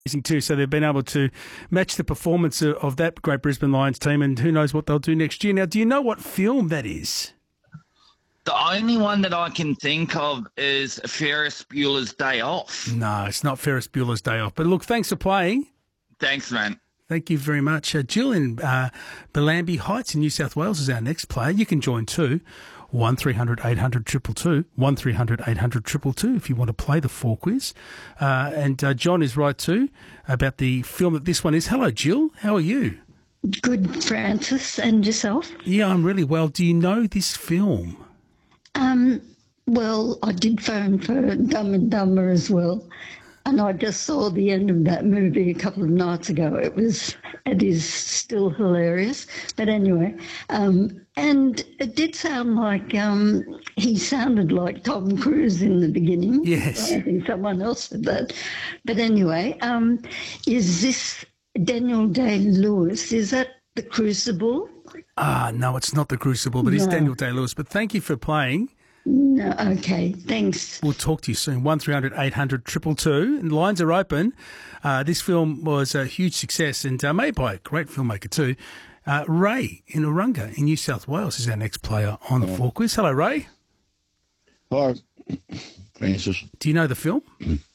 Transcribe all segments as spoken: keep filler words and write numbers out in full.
amazing too. So they've been able to match the performance of, of that great Brisbane Lions team, and who knows what they'll do next year. Now, do you know what film that is? The only one that I can think of is Ferris Bueller's Day Off. No, it's not Ferris Bueller's Day Off. But look, thanks for playing. Thanks, man. Thank you very much. Uh, Jill in uh, Bellambi Heights in New South Wales is our next player. You can join too. one three hundred eight hundred two two two. one three hundred eight hundred two two two if you want to play the four quiz. Uh, and uh, John is right too about the film that this one is. Hello, Jill. How are you? Good, Francis. And yourself? Yeah, I'm really well. Do you know this film? Um, well, I did phone for Dumb and Dumber as well. And I just saw the end of that movie a couple of nights ago. It was, it is still hilarious. But anyway, um, and it did sound like um, he sounded like Tom Cruise in the beginning. Yes. I think someone else said that. But anyway, um, is this Daniel Day-Lewis? Is that The Crucible? Ah, no, it's not The Crucible, but it's No. Daniel Day-Lewis. But thank you for playing. No, okay, thanks. We'll talk to you soon. one three hundred eight hundred two two two. And lines are open. Uh, this film was a huge success and uh, made by a great filmmaker too. Uh, Ray in Urunga in New South Wales is our next player on the Oh. four quiz. Hello, Ray. Hi, Francis. Do you know the film?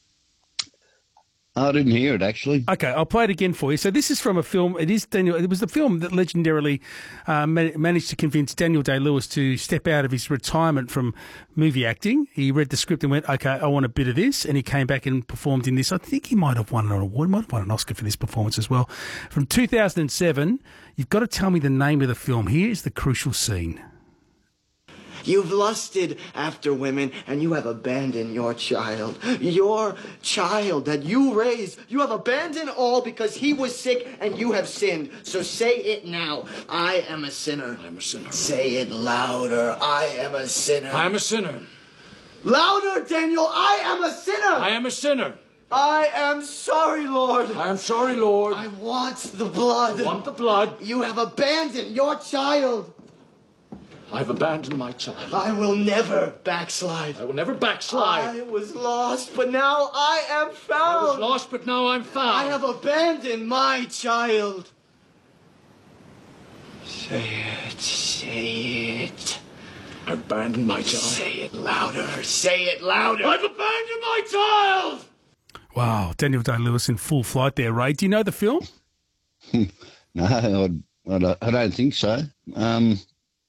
I didn't hear it, actually. Okay, I'll play it again for you. So this is from a film. It is Daniel. It was the film that legendarily uh, ma- managed to convince Daniel Day-Lewis to step out of his retirement from movie acting. He read the script and went, "Okay, I want a bit of this," and he came back and performed in this. I think he might have won an award. Might have won an Oscar for this performance as well. From two thousand seven. You've got to tell me the name of the film. Here's the crucial scene. You've lusted after women, and you have abandoned your child. Your child that you raised. You have abandoned all because he was sick and you have sinned. So say it now. I am a sinner. I am a sinner. Say it louder. I am a sinner. I am a sinner. Louder, Daniel. I am a sinner. I am a sinner. I am sorry, Lord. I am sorry, Lord. I want the blood. I want the blood. You have abandoned your child. I've abandoned my child. I will never backslide. I will never backslide. I was lost, but now I am found. I was lost, but now I'm found. I have abandoned my child. Say it, say it. I abandoned my child. Say it louder, say it louder. I've abandoned my child! Wow, Daniel Day-Lewis in full flight there, Ray. Do you know the film? No, I, I, don't, I don't think so. Um,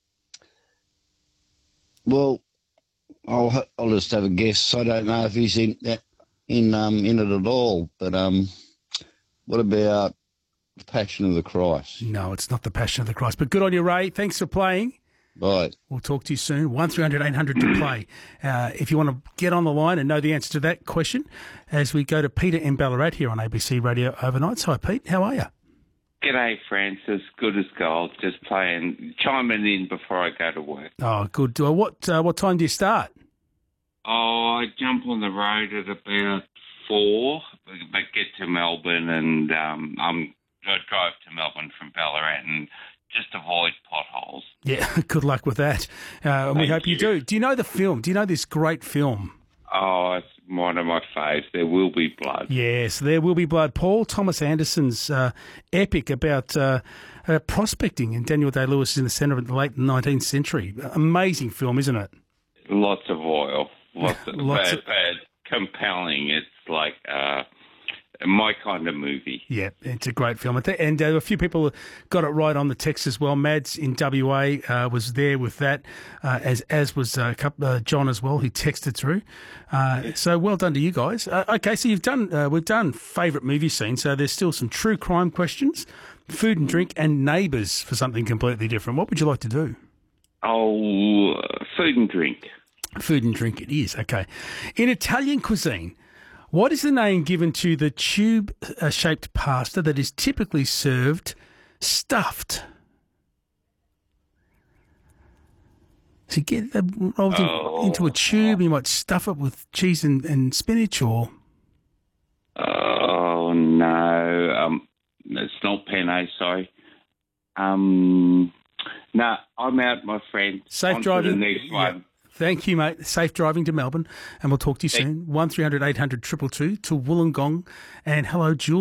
well, I'll ha- I'll just have a guess. I don't know if he's in that in um in it at all. But um, what about The Passion of the Christ? No, it's not The Passion of the Christ. But good on you, Ray. Thanks for playing. Right. We'll talk to you soon. one three hundred eight hundred to play. Uh, if you want to get on the line and know the answer to that question, as we go to Peter in Ballarat here on A B C Radio Overnights. Hi, Pete. How are you? G'day, Francis. Good as gold. Just playing, chiming in before I go to work. Oh, good. Uh, what uh, what time do you start? Oh, I jump on the road at about four, but get to Melbourne, and um, I'm I drive to Melbourne from Ballarat and just avoid potholes. Yeah, good luck with that. Uh, and we Thank hope you. you. do. Do you know the film? Do you know this great film? Oh, it's one of my faves. There will be blood. Yes, There Will Be Blood. Paul Thomas Anderson's uh, epic about uh, uh, prospecting, and Daniel Day-Lewis is in the centre of the late nineteenth century. Amazing film, isn't it? Lots of oil. Lots of, Lots but, of- but compelling. It's like uh, my kind of movie. Yeah, it's a great film. And uh, a few people got it right on the text as well. Mads in W A uh, was there with that, uh, as as was uh, a couple, uh, John as well, who texted through. Uh, so well done to you guys. Uh, okay, so you've done uh, we've done favourite movie scene. So there's still some true crime questions, food and drink, and neighbours for something completely different. What would you like to do? Oh, uh, food and drink. Food and drink it is. Okay. In Italian cuisine, what is the name given to the tube-shaped pasta that is typically served stuffed? So you get it rolled in- Oh. into a tube, you might stuff it with cheese and, and spinach, or... Oh, no. Um, it's not penne, sorry. Um, no, I'm out, my friend. Safe On driving. to the next one. Thank you, mate. Safe driving to Melbourne, and we'll talk to you soon. one three hundred eight hundred two two two to Wollongong. And hello, Jules.